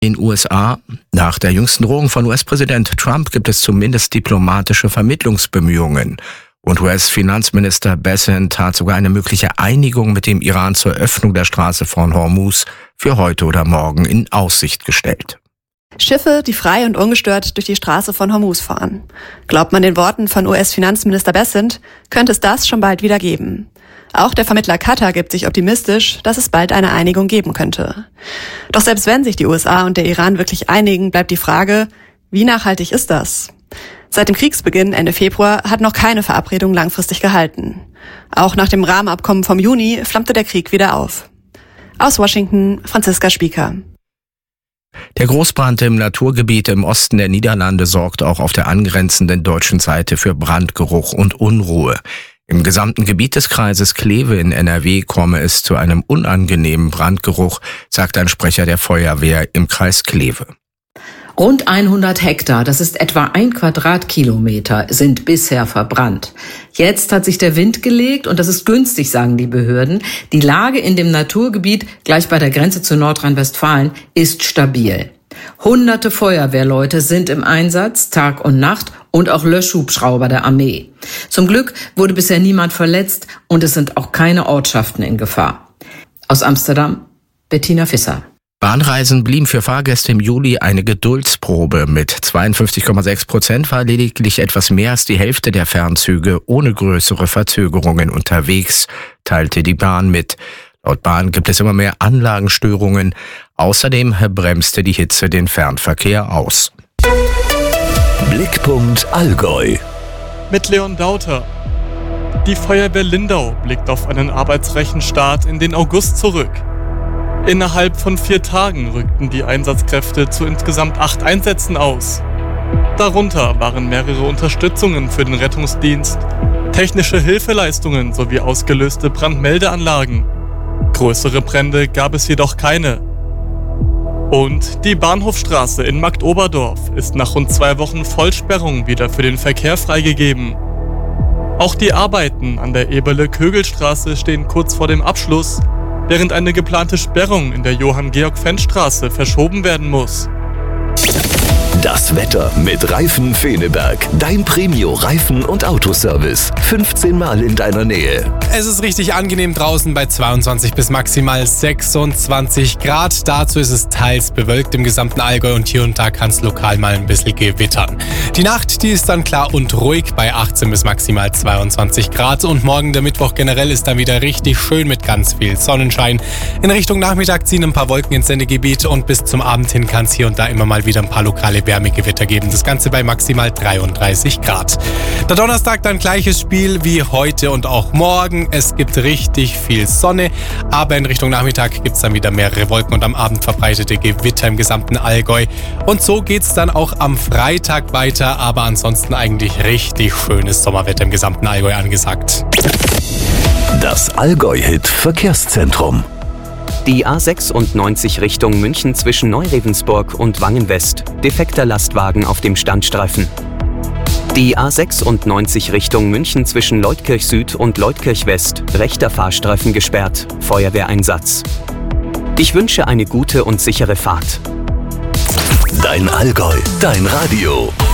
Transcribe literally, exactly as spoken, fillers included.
In den U S A, nach der jüngsten Drohung von U S-Präsident Trump gibt es zumindest diplomatische Vermittlungsbemühungen. Und U S-Finanzminister Bessent hat sogar eine mögliche Einigung mit dem Iran zur Öffnung der Straße von Hormuz für heute oder morgen in Aussicht gestellt. Schiffe, die frei und ungestört durch die Straße von Hormuz fahren. Glaubt man den Worten von U S-Finanzminister Bessent, könnte es das schon bald wieder geben. Auch der Vermittler Katar gibt sich optimistisch, dass es bald eine Einigung geben könnte. Doch selbst wenn sich die U S A und der Iran wirklich einigen, bleibt die Frage, wie nachhaltig ist das? Seit dem Kriegsbeginn Ende Februar hat noch keine Verabredung langfristig gehalten. Auch nach dem Rahmenabkommen vom Juni flammte der Krieg wieder auf. Aus Washington, Franziska Spieker. Der Großbrand im Naturgebiet im Osten der Niederlande sorgt auch auf der angrenzenden deutschen Seite für Brandgeruch und Unruhe. Im gesamten Gebiet des Kreises Kleve in N R W komme es zu einem unangenehmen Brandgeruch, sagt ein Sprecher der Feuerwehr im Kreis Kleve. Rund hundert Hektar, das ist etwa ein Quadratkilometer, sind bisher verbrannt. Jetzt hat sich der Wind gelegt und das ist günstig, sagen die Behörden. Die Lage in dem Naturgebiet, gleich bei der Grenze zu Nordrhein-Westfalen, ist stabil. Hunderte Feuerwehrleute sind im Einsatz, Tag und Nacht, und auch Löschhubschrauber der Armee. Zum Glück wurde bisher niemand verletzt und es sind auch keine Ortschaften in Gefahr. Aus Amsterdam, Bettina Visser. Bahnreisen blieben für Fahrgäste im Juli eine Geduldsprobe. Mit zweiundfünfzig Komma sechs Prozent war lediglich etwas mehr als die Hälfte der Fernzüge ohne größere Verzögerungen unterwegs, teilte die Bahn mit. Laut Bahn gibt es immer mehr Anlagenstörungen. Außerdem bremste die Hitze den Fernverkehr aus. Blickpunkt Allgäu. Mit Leon Dauter. Die Feuerwehr Lindau blickt auf einen arbeitsreichen Start in den August zurück. Innerhalb von vier Tagen rückten die Einsatzkräfte zu insgesamt acht Einsätzen aus. Darunter waren mehrere Unterstützungen für den Rettungsdienst, technische Hilfeleistungen sowie ausgelöste Brandmeldeanlagen. Größere Brände gab es jedoch keine. Und die Bahnhofstraße in Marktoberdorf ist nach rund zwei Wochen Vollsperrung wieder für den Verkehr freigegeben. Auch die Arbeiten an der Eberle-Kögel-Straße stehen kurz vor dem Abschluss, während eine geplante Sperrung in der Johann-Georg-Fendt-Straße verschoben werden muss. Das Wetter mit Reifen Feneberg. Dein Premio-Reifen- und Autoservice. fünfzehn Mal in deiner Nähe. Es ist richtig angenehm draußen bei zweiundzwanzig bis maximal sechsundzwanzig Grad. Dazu ist es teils bewölkt im gesamten Allgäu und hier und da kann es lokal mal ein bisschen gewittern. Die Nacht, die ist dann klar und ruhig bei achtzehn bis maximal zweiundzwanzig Grad. Und morgen, der Mittwoch generell, ist dann wieder richtig schön mit ganz viel Sonnenschein. In Richtung Nachmittag ziehen ein paar Wolken ins Sendegebiet und bis zum Abend hin kann es hier und da immer mal wieder ein paar lokale Wärmegewitter geben. Das Ganze bei maximal dreiunddreißig Grad. Der Donnerstag dann gleiches Spiel wie heute und auch morgen. Es gibt richtig viel Sonne, aber in Richtung Nachmittag gibt es dann wieder mehrere Wolken und am Abend verbreitete Gewitter im gesamten Allgäu. Und so geht es dann auch am Freitag weiter, aber ansonsten eigentlich richtig schönes Sommerwetter im gesamten Allgäu angesagt. Das Allgäu-Hit Verkehrszentrum. Die A sechsundneunzig Richtung München zwischen Neurevensburg und Wangen-West. Defekter Lastwagen auf dem Standstreifen. Die A sechsundneunzig Richtung München zwischen Leutkirch Süd und Leutkirch West. Rechter Fahrstreifen gesperrt. Feuerwehreinsatz. Ich wünsche eine gute und sichere Fahrt. Dein Allgäu, dein Radio.